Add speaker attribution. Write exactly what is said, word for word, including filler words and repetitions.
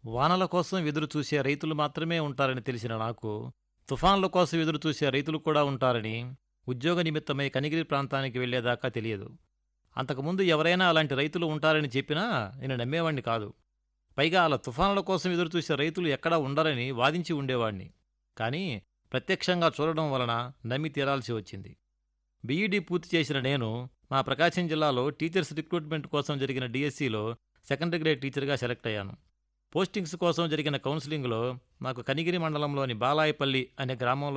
Speaker 1: వానల కోసం ఎదురు చూసే రైతులు మాత్రమే ఉంటారని తెలిసిన నాకు, తుఫాన్ల కోసం ఎదురు చూసే రైతులు కూడా ఉంటారని ఉద్యోగ నిమిత్తమై కనిగిరి ప్రాంతానికి వెళ్లేదాకా తెలియదు. అంతకుముందు ఎవరైనా అలాంటి రైతులు ఉంటారని చెప్పినా నేను నమ్మేవాణ్ణి కాదు. పైగా అలా తుఫానుల కోసం ఎదురుచూసే రైతులు ఎక్కడా ఉండరని వాదించి ఉండేవాణ్ణి. కానీ ప్రత్యక్షంగా చూడడం వలన నమ్మి తీరాల్సి వచ్చింది. బీఈడీ పూర్తి చేసిన నేను మా ప్రకాశం జిల్లాలో టీచర్స్ రిక్రూట్మెంట్ కోసం జరిగిన డిఎస్సిలో సెకండరీ గ్రేడ్ టీచర్గా సెలెక్ట్ అయ్యాను. పోస్టింగ్స్ కోసం జరిగిన కౌన్సిలింగ్లో నాకు కనిగిరి మండలంలోని బాలాయపల్లి అనే గ్రామంలో